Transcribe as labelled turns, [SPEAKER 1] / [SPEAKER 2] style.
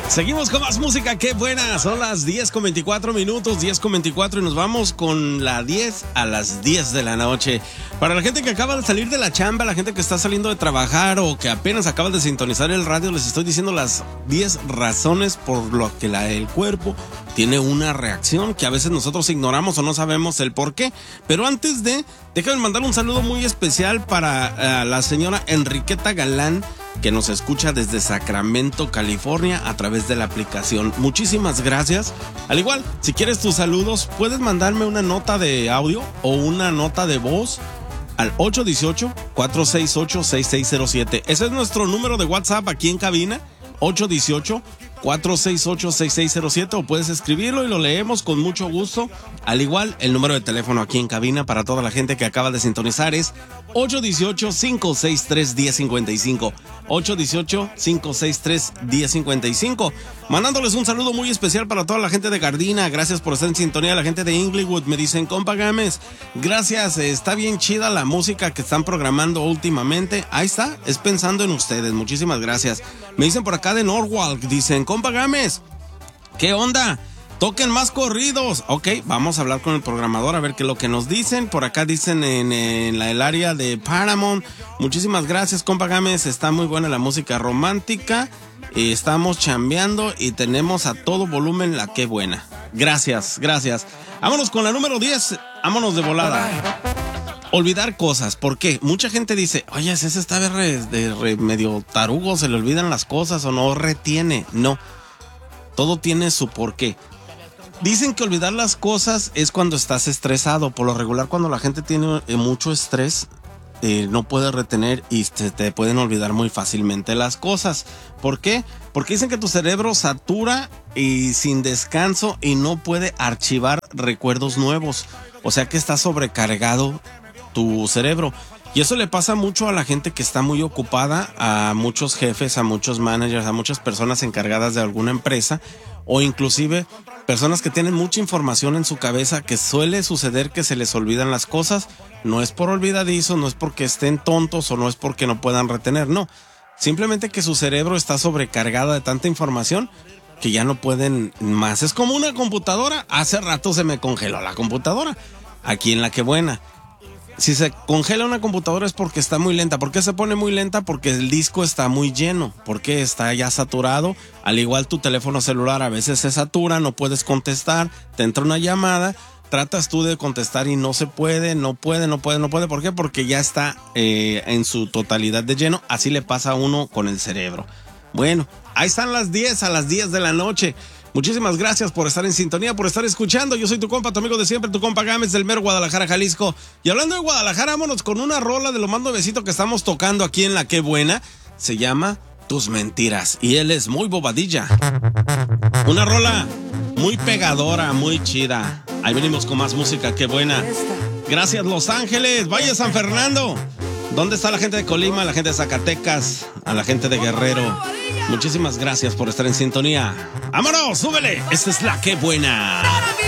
[SPEAKER 1] Seguimos con más música, qué buena. Son las 10:24, 10:24 y nos vamos con la 10 a las 10 de la noche. Para la gente que acaba de salir de la chamba, la gente que está saliendo de trabajar o que apenas acaba de sintonizar el radio, les estoy diciendo las 10 razones por lo que el cuerpo tiene una reacción que a veces nosotros ignoramos o no sabemos el por qué. Pero antes déjame mandar un saludo muy especial para la señora Enriqueta Galán, que nos escucha desde Sacramento, California, a través de la aplicación. Muchísimas gracias. Al igual, si quieres tus saludos, puedes mandarme una nota de audio o una nota de voz al 818-468-6607. Ese es nuestro número de WhatsApp aquí en cabina, 818-468-6607, o puedes escribirlo y lo leemos con mucho gusto. Al igual, el número de teléfono aquí en cabina para toda la gente que acaba de sintonizar es 818-563-1055. 818-563-1055. Mandándoles un saludo muy especial para toda la gente de Gardina. Gracias por estar en sintonía. La gente de Inglewood me dicen, compa Gámez, gracias, está bien chida la música que están programando últimamente. Ahí está, es pensando en ustedes. Muchísimas gracias. Me dicen por acá de Norwalk, dicen, compa Gámez, ¿qué onda? Toquen más corridos. Ok, vamos a hablar con el programador a ver qué es lo que nos dicen. Por acá dicen en el área de Paramount. Muchísimas gracias, compa Gámez. Está muy buena la música romántica. Estamos chambeando y tenemos a todo volumen la que buena. Gracias, gracias. Vámonos con la número 10. Vámonos de volada. Olvidar cosas. ¿Por qué? Mucha gente dice, oye, ese está medio tarugo, se le olvidan las cosas o no retiene. No, todo tiene su porqué. Dicen que olvidar las cosas es cuando estás estresado. Por lo regular, cuando la gente tiene mucho estrés, no puede retener y te pueden olvidar muy fácilmente las cosas. ¿Por qué? Porque dicen que tu cerebro satura y sin descanso y no puede archivar recuerdos nuevos. O sea que está sobrecargado tu cerebro. Y eso le pasa mucho a la gente que está muy ocupada, a muchos jefes, a muchos managers, a muchas personas encargadas de alguna empresa, o inclusive personas que tienen mucha información en su cabeza, que suele suceder que se les olvidan las cosas. No es por olvidadizo, no es porque estén tontos o no es porque no puedan retener, no. Simplemente que su cerebro está sobrecargado de tanta información que ya no pueden más. Es como una computadora. Hace rato se me congeló la computadora aquí en La Que Buena. Si se congela una computadora es porque está muy lenta. ¿Por qué se pone muy lenta? Porque el disco está muy lleno, porque está ya saturado. Al igual tu teléfono celular a veces se satura, no puedes contestar, te entra una llamada, tratas tú de contestar y no se puede, no puede. ¿Por qué? Porque ya está en su totalidad de lleno. Así le pasa a uno con el cerebro. Bueno, ahí están las 10 a las 10 de la noche. Muchísimas gracias por estar en sintonía, por estar escuchando. Yo soy tu compa, tu amigo de siempre, tu compa Gámez del mero Guadalajara, Jalisco. Y hablando de Guadalajara, vámonos con una rola de lo más nuevecito que estamos tocando aquí en La Que Buena. Se llama Tus Mentiras y él es muy bobadilla. Una rola muy pegadora, muy chida. Ahí venimos con más música, qué buena. Gracias, Los Ángeles, Valle San Fernando. ¿Dónde está la gente de Colima, la gente de Zacatecas, a la gente de Guerrero? Muchísimas gracias por estar en sintonía. ¡Vámonos! ¡Súbele! Esta es La Que Buena.